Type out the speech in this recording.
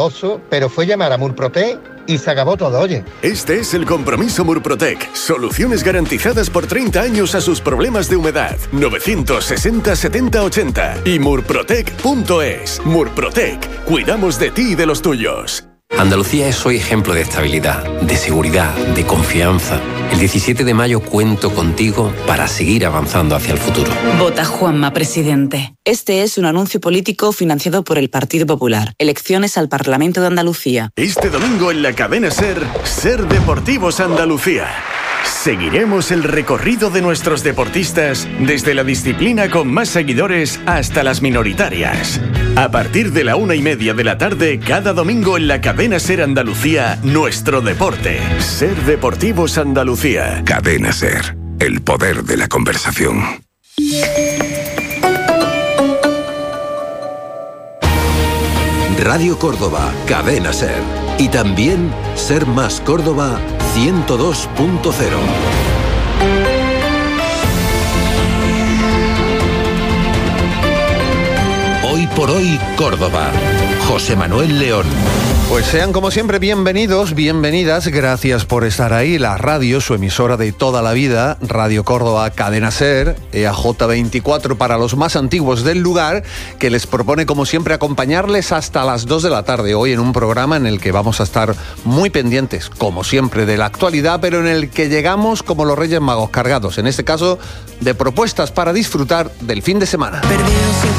pero fue llamar a Murprotec y se acabó todo, oye. Este es el compromiso Murprotec. Soluciones garantizadas por 30 años a sus problemas de humedad. 960 70 80 y murprotec.es. Murprotec. Cuidamos de ti y de los tuyos. Andalucía es hoy ejemplo de estabilidad, de seguridad, de confianza. El 17 de mayo cuento contigo para seguir avanzando hacia el futuro. Vota Juanma, presidente. Este es un anuncio político financiado por el Partido Popular. Elecciones al Parlamento de Andalucía. Este domingo en la cadena Ser Deportivos Andalucía. Seguiremos el recorrido de nuestros deportistas desde la disciplina con más seguidores hasta las minoritarias. A partir de la 1:30 de la tarde, cada domingo en la cadena Ser Andalucía, nuestro deporte. Ser Deportivos Andalucía. Cadena Ser, el poder de la conversación. Radio Córdoba, Cadena Ser. Y también Ser Más Córdoba 102.0. Hoy por hoy, Córdoba. José Manuel León. Pues sean como siempre bienvenidos, bienvenidas, gracias por estar ahí. La radio, su emisora de toda la vida, Radio Córdoba, Cadena Ser, EAJ24 para los más antiguos del lugar, que les propone como siempre acompañarles hasta las 2 de la tarde, hoy en un programa en el que vamos a estar muy pendientes, como siempre, de la actualidad, pero en el que llegamos como los Reyes Magos cargados, en este caso, de propuestas para disfrutar del fin de semana. Perdido sin